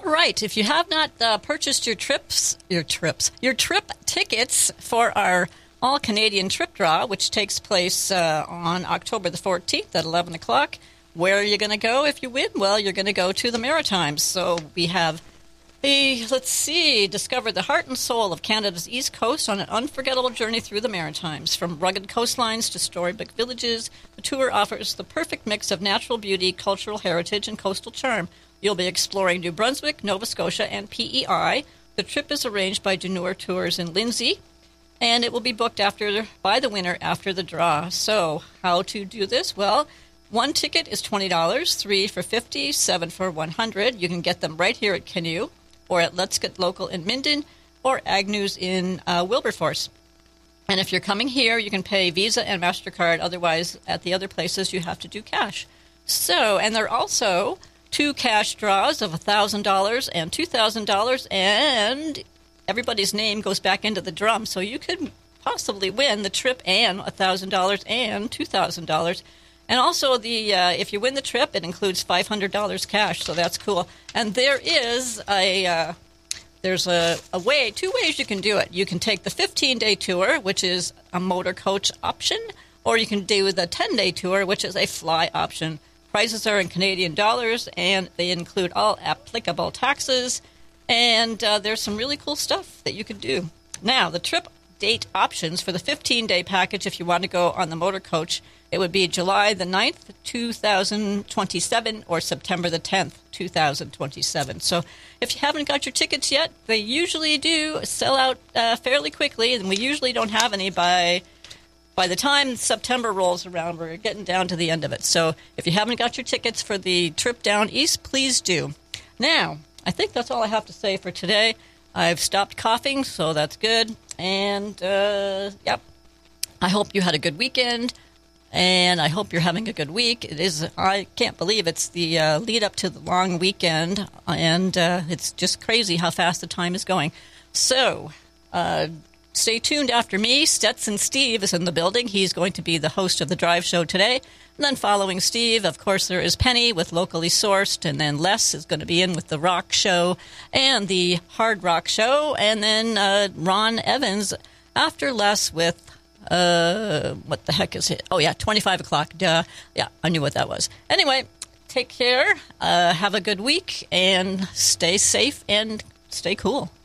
right. If you have not purchased your trip tickets for our all-Canadian trip draw, which takes place on October the 14th at 11 o'clock, where are you going to go if you win? Well, you're going to go to the Maritimes. So we have discover the heart and soul of Canada's East Coast on an unforgettable journey through the Maritimes. From rugged coastlines to storybook villages, the tour offers the perfect mix of natural beauty, cultural heritage, and coastal charm. You'll be exploring New Brunswick, Nova Scotia, and PEI. The trip is arranged by Dunur Tours in Lindsay, and it will be booked by the winner after the draw. So how to do this? Well, one ticket is $20, 3 for $50, 7 for $100. You can get them right here at Canoe, or at Let's Get Local in Minden, or Agnew's in Wilberforce. And if you're coming here, you can pay Visa and MasterCard. Otherwise, at the other places, you have to do cash. So, and there are also 2 cash draws of $1,000 and $2,000, and everybody's name goes back into the drum. So you could possibly win the trip and $1,000 and $2,000. And also, if you win the trip, it includes $500 cash, so that's cool. And there is two ways you can do it. You can take the 15-day tour, which is a motor coach option, or you can do the 10-day tour, which is a fly option. Prices are in Canadian dollars, and they include all applicable taxes, and there's some really cool stuff that you could do. Now, the trip date options for the 15-day package, if you want to go on the motor coach, it would be July the 9th, 2027, or September the 10th, 2027. So if you haven't got your tickets yet, they usually do sell out fairly quickly, and we usually don't have any by the time September rolls around. We're getting down to the end of it. So if you haven't got your tickets for the trip down east, please do. Now, I think that's all I have to say for today. I've stopped coughing, so that's good. And, yep, I hope you had a good weekend. And I hope you're having a good week. I can't believe it's the lead up to the long weekend, and it's just crazy how fast the time is going. So stay tuned after me. Stetson Steve is in the building. He's going to be the host of the Drive Show today. And then following Steve, of course, there is Penny with Locally Sourced, and then Les is going to be in with the Rock Show and the Hard Rock Show, and then Ron Evans after Les with what the heck is it? Oh, yeah, 25 o'clock. Duh. Yeah, I knew what that was. Anyway, take care. Have a good week, and stay safe and stay cool.